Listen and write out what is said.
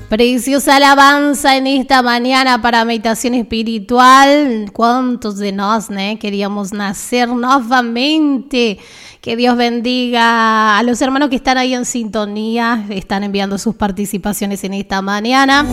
Preciosa alabanza en esta mañana para meditación espiritual. ¿Cuántos de nos queríamos nacer nuevamente? Que Dios bendiga a los hermanos que están ahí en sintonía, están enviando sus participaciones en esta mañana.